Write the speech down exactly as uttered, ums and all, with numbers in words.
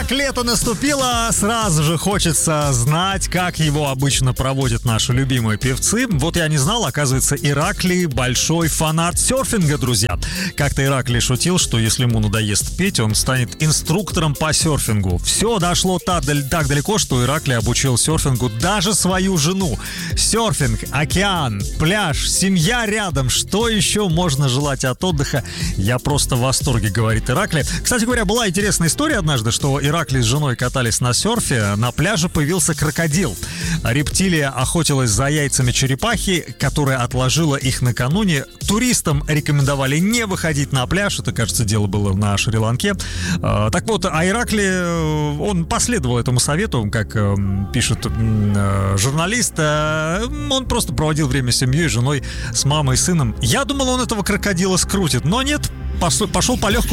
Итак, лето наступило, сразу же хочется знать, как его обычно проводят наши любимые певцы. Вот я не знал, оказывается, Ираклий большой фанат серфинга, друзья. Как-то Ираклий шутил, что если ему надоест петь, он станет инструктором по серфингу. Все дошло так, так далеко, что Ираклий обучил серфингу даже свою жену. Серфинг, океан, пляж, семья рядом. Что еще можно желать от отдыха? Я просто в восторге, говорит Ираклий. Кстати говоря, была интересная история однажды, что Ираклий с женой катались на серфе, на пляже появился крокодил. Рептилия охотилась за яйцами черепахи, которая отложила их накануне. Туристам рекомендовали не выходить на пляж, это, кажется, дело было на Шри-Ланке. Так вот, а Ираклий, он последовал этому совету, как пишет журналист. Он просто проводил время с семьей, женой, с мамой и сыном. Я думал, он этого крокодила скрутит, но нет, пошел по легкому.